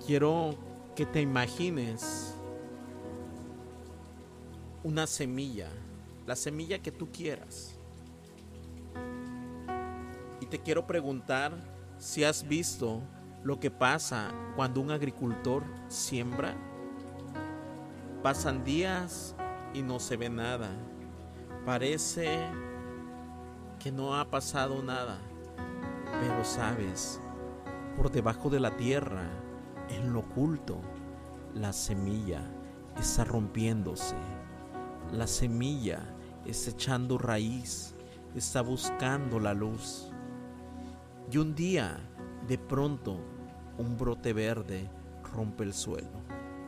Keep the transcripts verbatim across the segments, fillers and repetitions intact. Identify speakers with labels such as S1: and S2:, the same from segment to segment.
S1: Quiero que te imagines una semilla, la semilla que tú quieras. Y te quiero preguntar si has visto lo que pasa cuando un agricultor siembra. Pasan días y no se ve nada. Parece que no ha pasado nada. Pero sabes, por debajo de la tierra, en lo oculto, la semilla está rompiéndose. La semilla está echando raíz, está buscando la luz. Y un día, de pronto, un brote verde rompe el suelo.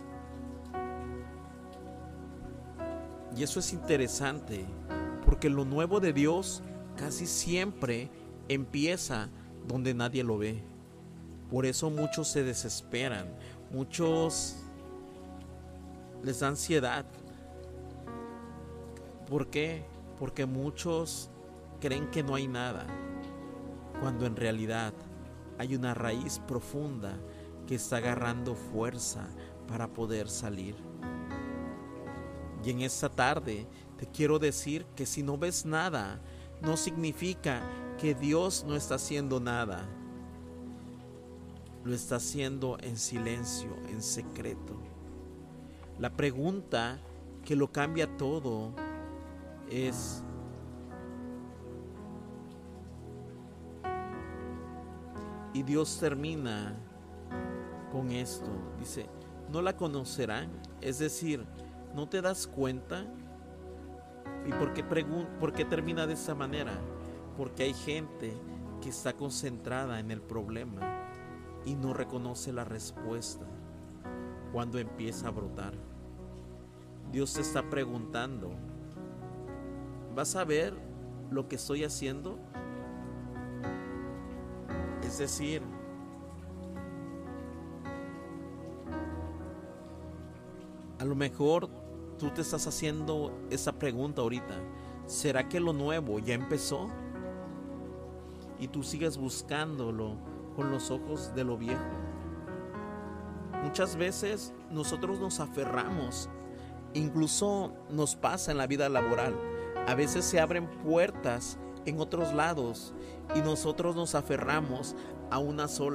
S1: Y eso es interesante, porque lo nuevo de Dios casi siempre empieza donde nadie lo ve. Por eso muchos se desesperan, muchos les da ansiedad. ¿Por qué? Porque muchos creen que no hay nada, cuando en realidad hay una raíz profunda que está agarrando fuerza para poder salir. Y en esta tarde te quiero decir que si no ves nada, no significa que Dios no está haciendo nada. Lo está haciendo en silencio, en secreto. La pregunta que lo cambia todo es: y Dios termina con esto. Dice, ¿no la conocerán? Es decir, ¿no te das cuenta? ¿Y por qué, pregun- por qué termina de esta manera? Porque hay gente que está concentrada en el problema y no reconoce la respuesta cuando empieza a brotar. Dios te está preguntando, ¿vas a ver lo que estoy haciendo? Es decir, a lo mejor tú te estás haciendo esa pregunta ahorita. ¿Será que lo nuevo ya empezó? Y tú sigues buscándolo con los ojos de lo viejo. Muchas veces nosotros nos aferramos, incluso nos pasa en la vida laboral. A veces se abren puertas en otros lados y nosotros nos aferramos a una sola.